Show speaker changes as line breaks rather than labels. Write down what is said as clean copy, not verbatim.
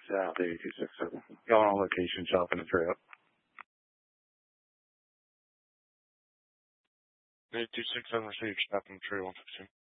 South 8267. Going on location, shopping a trip.
8267 received, stopping the tree 115.